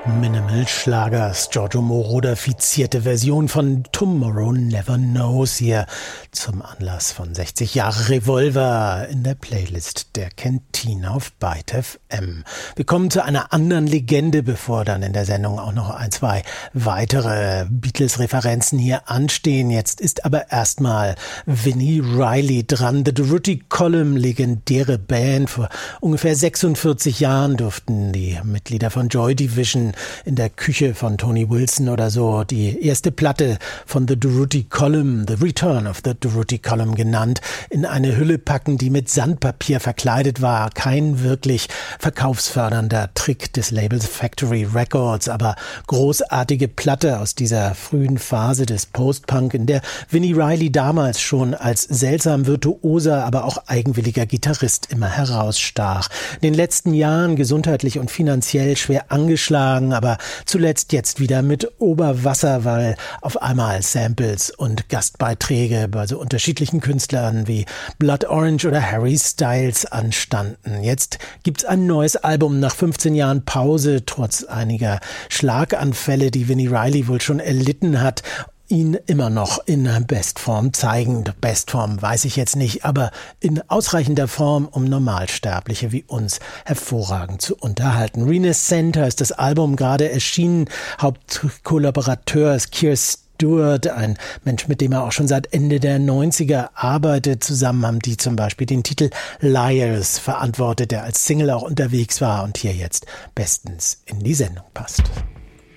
Minimal-Schlagers. Giorgio Moroder-fizierte Version von Tomorrow Never Knows hier zum Anlass von 60 Jahre Revolver in der Playlist der Kantine auf Byte FM. Wir kommen zu einer anderen Legende, bevor dann in der Sendung auch noch ein, zwei weitere Beatles-Referenzen hier anstehen. Jetzt ist aber erstmal Vini Reilly dran. The Durutti Column, legendäre Band. Vor ungefähr 46 Jahren durften die Mitglieder von Joy Division in der Küche von Tony Wilson oder so die erste Platte von The Durutti Column, The Return of the Durutti Column genannt, in eine Hülle packen, die mit Sandpapier verkleidet war. Kein wirklich verkaufsfördernder Trick des Labels Factory Records, aber großartige Platte aus dieser frühen Phase des Post-Punk, in der Vini Reilly damals schon als seltsam virtuoser, aber auch eigenwilliger Gitarrist immer herausstach. In den letzten Jahren gesundheitlich und finanziell schwer angeschlagen, aber zuletzt jetzt wieder mit Oberwasser, weil auf einmal Samples und Gastbeiträge bei so unterschiedlichen Künstlern wie Blood Orange oder Harry Styles anstanden. Jetzt gibt's ein neues Album nach 15 Jahren Pause, trotz einiger Schlaganfälle, die Vini Reilly wohl schon erlitten hat, ihn immer noch in Bestform zeigen. Bestform weiß ich jetzt nicht, aber in ausreichender Form, um Normalsterbliche wie uns hervorragend zu unterhalten. Renaissance ist das Album, gerade erschienen. Hauptkollaborateur ist Keir Stewart, ein Mensch, mit dem er auch schon seit Ende der 90er arbeitet. Zusammen haben die zum Beispiel den Titel Liars verantwortet, der als Single auch unterwegs war und hier jetzt bestens in die Sendung passt.